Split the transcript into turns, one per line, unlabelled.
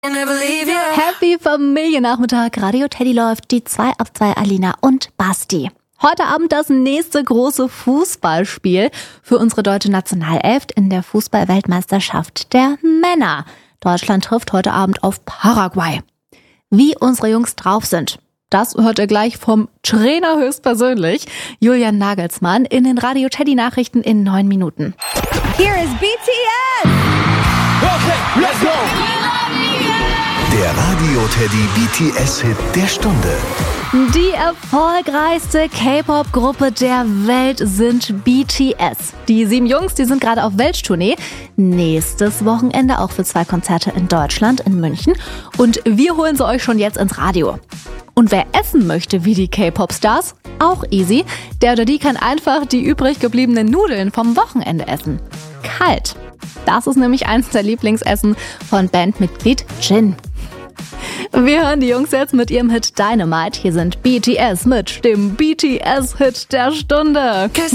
Happy Familiennachmittag, Radio Teddy läuft, die 2 ab 2 Alina und Basti. Heute Abend das nächste große Fußballspiel für unsere deutsche Nationalelf in der Fußball-Weltmeisterschaft der Männer. Deutschland trifft heute Abend auf Paraguay. Wie unsere Jungs drauf sind, das hört ihr gleich vom Trainer höchstpersönlich, Julian Nagelsmann, in den Radio Teddy Nachrichten in 9 Minuten.
Here is BTS!
Okay, let's go!
Der Radio Teddy BTS-Hit der Stunde.
Die erfolgreichste K-Pop-Gruppe der Welt sind BTS. Die 7 Jungs, die sind gerade auf Welttournee. Nächstes Wochenende auch für 2 Konzerte in Deutschland, in München. Und wir holen sie euch schon jetzt ins Radio. Und wer essen möchte wie die K-Pop-Stars, auch easy. Der oder die kann einfach die übrig gebliebenen Nudeln vom Wochenende essen. Kalt. Das ist nämlich eins der Lieblingsessen von Bandmitglied Jin. Wir hören die Jungs jetzt mit ihrem Hit Dynamite. Hier sind BTS mit dem BTS-Hit der Stunde.